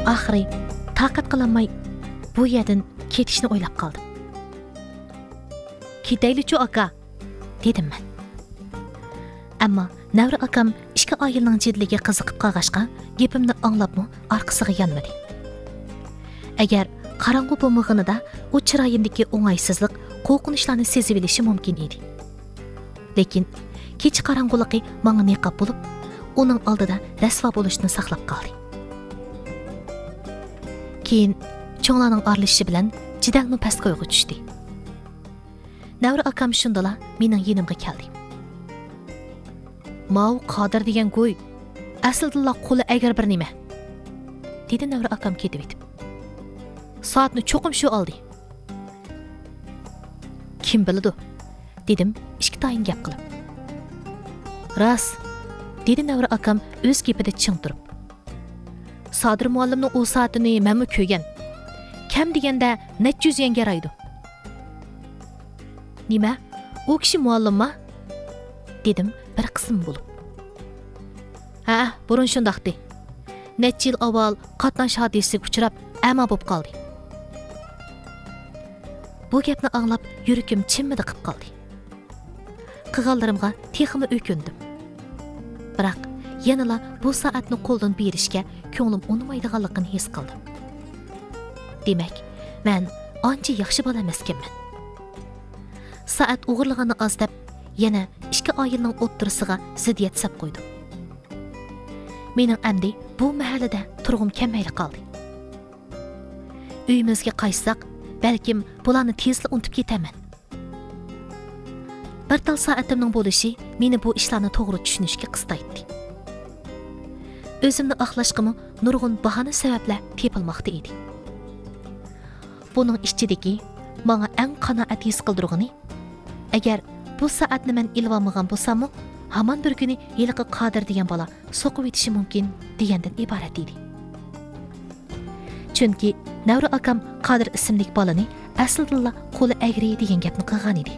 Oxiri taqat qilolmay bu yerdan ketishni o'ylab qoldim. Ketayli-chu aka, dedim men. Ammo Navra akam ishga oyilning jiddiga qiziqib qolg'ashqa, gapimni anglabmi orqasiga yanmadi. Agar qarong'u bo'lmag'inida u chiroyimdagi o'ng'aysizlik, qo'rqinchlarni sezib olishi mumkin edi. Lekin kech qarong'uligi menga niqob bo'lib, uning oldida rasvo bo'lishni saqlab qoldi. Keyin cho'nglarning aralishishi bilan jidalmi past qo'yga tushdi. Navra akam shundala mening yonimga keldi. Mau Qodir degan go'y, aslida qo'li agar bir nima, dedi Navra akam ketib etib. Soatni cho'qim shu oldi. Kim biladi, dedim ishki tayin gap qilib. Ras, dedi Navra akam o'z gapida ching turib. Sodir muallimning u soatini menmi ko'rgan. Kam deganda necha yuz yen yaraydi. Nima? U kishi muallimmi? Dedim bir qism bo'lib. Ha, burun shundaqdi. Necha yil avval qatnash hodisasiga uchrab, ama bo'lib qoldi. Bu gapni anglab yuragim chimmidi qilib qoldi. Qig'allarimga texmi o'kindim. Biroq yanala bu soatni qo'ldan berishga ko'nglim unmaydiganligini his qildim. Demak, men ancha yaxshi bola emaskanman. Soat o'g'irlig'ini ozdab, yana 2 oyilning o'ttirisiga ziddiyat sab qo'ydim. Mening amdi bu mahallada turg'im kelmay qoldi. Uyimizga qaytsak, balkim bularni tezla unutib ketaman. Bir tal soatimning bo'lishi meni bu ishlarni to'g'ri tushunishga qistaydi. O'zimni oqlashqimi nurg'un bahona sabablar tepilmoqda edi. Buning ichidagi menga eng qanoat his qildirg'ini, agar bu soatni men ilvomagan bo'lsam, hamon bir kuni yiliqi Qodir degan bola so'qib etishi mumkin degandan iborat edi. Chunki Navra akam Qodir ismli bolani aslida qo'li agri degan gapni qilgan edi.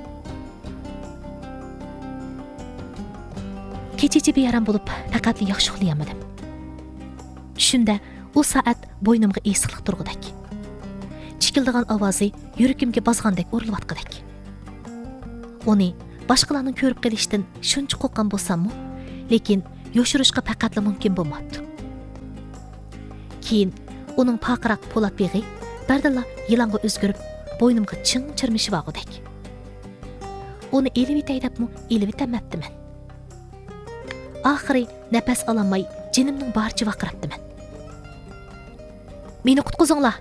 Kechichi beyaram bo'lib, faqat yaxshi uxlayolmadim. Shunda u soat bo'ynimga esiqlik turg'udak. Chikildigan ovozi yuragimga bosgandek urilib Uni boshqalarning ko'rib qilishdan shuncha qo'rqqan bo'lsam-mu, lekin yoshirishga faqatla mumkin bo'lmadi. Keyin uning paqiraq po'lat beg'i bardalla yilonga o'zgarib, bo'ynimga ching chirmishi bog'udak. Uni elib etayapmi, elib etamabdiman. Oxiri nafas ololmay, jinimning barcha vaqirabdiman. Meni qutqizinglar.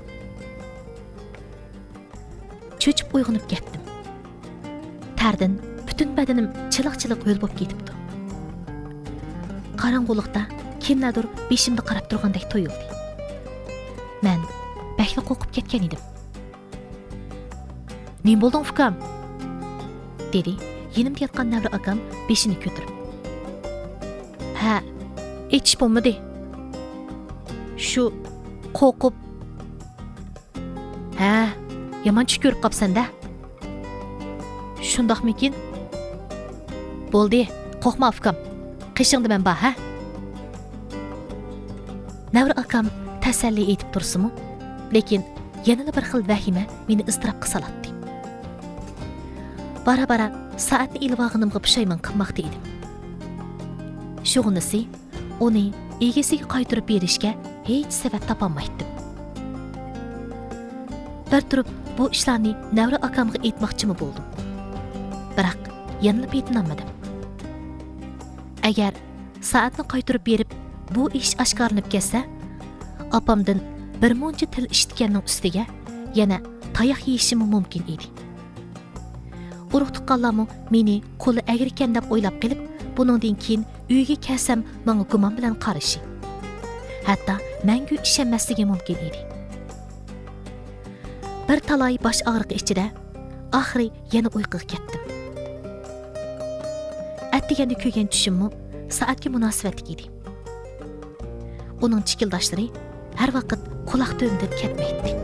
Cho'chib uyg'onib ketdim. Tardan butun badanim chiliq-chiliq yo'l bo'lib ketibdi. Qarong'ulikda kimlardir beshimda qarab turgandek tuyuldi. Men bakli qo'rqib ketgan edim. "Nim bo'lding, ukam?" dedi yenimda yotgan Navra akam beshini ko'tarib. "Ha, hech bo'lmadi. Shu qo'rqib. Ha, yomon tush ko'rib qopsan-da. Shundoqmikin? Bo'ldi, qo'rqma ukam. Qishingdi men ba, ha?" Navra akam tasalli etib tursimu, lekin yana bir xil vahima meni iztirobga solatdi. Bara-bara soatni ilvog'inimga pushaymon qilmoqda edim. Shug'unisi, uni egasiga qaytarib berishga hech sabab topolmaydim. Bir turib bu ishlarni Navra akamga aytmoqchimi bo'ldim. Biroq yanilib yetinolmadim. Agar soatni qaytarib berib bu ish oshkorlanib ketsa, opamdan bir muncha til eshitganning ustiga yana tayoq yeyishim mumkin edi. Urug' tuqqanlarmi meni qo'li agirkan deb o'ylab qilib, buningdan keyin uyga kelsam menga gumon bilan qarashi. Hatto menga ishonmasligi mumkin edi. Bir talay bosh og'riqi ichida oxiri yana uyquga ketdim. Atdiganda ko'rgan tushimmi soatga munosabatli edi. Uning chikildoshlari har vaqt quloq to'mdirib ketmaydi.